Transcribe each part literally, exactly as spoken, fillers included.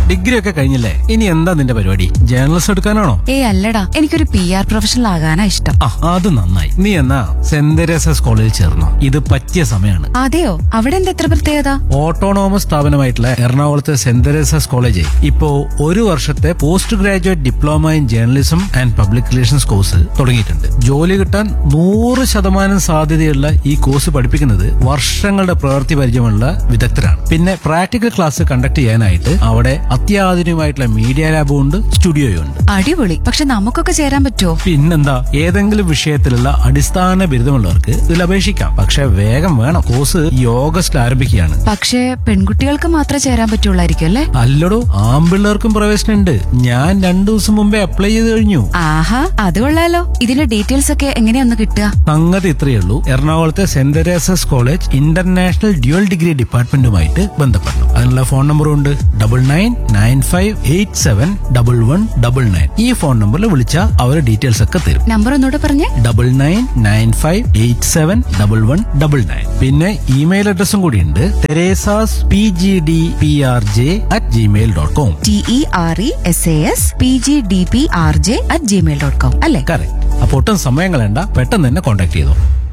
Degree ഒക്കെ കഴിഞ്ഞില്ലേ, ഇനി എന്താ നിന്റെ പരിപാടി? ജേർണലിസ്റ്റ് എടുക്കാനാണോ? ഏ അല്ലടാ, എനിക്കൊരു പി ആർ പ്രൊഫഷണൽ ആകാനാ ഇഷ്ടം. ആ അത് നന്നായി. നീ എന്നാ സെന്റ് തെരേസസ് കോളേജിൽ ചേർന്നോ? ഇത് പറ്റിയ സമയമാണ്. അതെയോ? അവിടെ എന്താ എത്ര പ്രത്യേകത? ഓട്ടോണോമസ് സ്ഥാപനമായിട്ടുള്ള എറണാകുളത്തെ സെന്റ് തെരേസസ് കോളേജ് ഇപ്പോ ഒരു വർഷത്തെ post graduate diploma in journalism and public relations course തുടങ്ങിയിട്ടുണ്ട്. ജോലി കിട്ടാൻ നൂറ് ശതമാനം സാധ്യതയുള്ള ഈ കോഴ്സ് പഠിപ്പിക്കുന്നത് വർഷങ്ങളുടെ പ്രവൃത്തി പരിചയമുള്ള വിദഗ്ധരാണ്. പിന്നെ പ്രാക്ടിക്കൽ ക്ലാസ് കണ്ടക്ട് ചെയ്യാനായിട്ട് അവിടെ അത്യാധുനികമായിട്ടുള്ള മീഡിയ ലാബും ഉണ്ട്, സ്റ്റുഡിയോയും ഉണ്ട്. അടിപൊളി. പക്ഷെ നമുക്കൊക്കെ ചേരാൻ പറ്റുമോ? പിന്നെന്താ, ഏതെങ്കിലും വിഷയത്തിലുള്ള അടിസ്ഥാന ബിരുദമുള്ളവർക്ക് ഇതിൽ അപേക്ഷിക്കാം. പക്ഷെ വേഗം വേണം, കോഴ്സ് ഈ ഓഗസ്റ്റിൽ ആരംഭിക്കുകയാണ്. പക്ഷേ പെൺകുട്ടികൾക്ക് മാത്രമേ ചേരാൻ പറ്റുള്ളായിരിക്കും അല്ലേ? അല്ലടോ, ആമ്പിള്ളേർക്കും പ്രവേശനമുണ്ട്. ഞാൻ രണ്ടു ദിവസം മുമ്പേ അപ്ലൈ ചെയ്ത് കഴിഞ്ഞു. ആഹാ, അത് കൊള്ളാലോ. ഇതിന്റെ ഡീറ്റെയിൽസ് ഒക്കെ എങ്ങനെയൊന്ന് കിട്ടുക? സംഗതി ഇത്രയേ ഉള്ളൂ. എറണാകുളത്തെ saint Teresa's college international dual degree ഡിപ്പാർട്ട്മെന്റുമായിട്ട് ബന്ധപ്പെടണം. അതിനുള്ള ഫോൺ നമ്പറും ഉണ്ട്, double nine nine five eight seven double one double nine. ഈ ഫോൺ നമ്പറിൽ വിളിച്ചാൽ അവർ ഡീറ്റെയിൽസ് ഒക്കെ തരും. നമ്പർ ഒന്നുകൂടെ പറഞ്ഞേ. Double nine nine five eight seven double one double nine. പിന്നെ ഇമെയിൽ അഡ്രസ്സും കൂടി ഉണ്ട്, Teresa's P G D P R J at Gmail dot com. T E R E S A S P G D P R J at Gmail dot com അല്ലേ? Correct. അപ്പൊ ഒട്ടും സമയം കളയണ്ട, പെട്ടെന്ന് തന്നെ കോൺടാക്ട് ചെയ്തോ.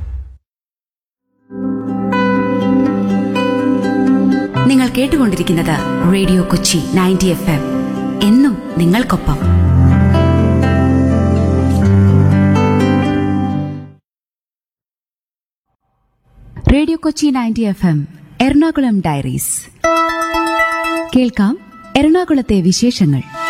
നിങ്ങൾ കേട്ടുകൊണ്ടിരിക്കുന്നത് radio Kochi ninety F M. എന്നും നിങ്ങൾക്കൊപ്പം. Radio Kochi ninety F M Ernakulam diaries. കേൾക്കാം എറണാകുളത്തെ വിശേഷങ്ങൾ.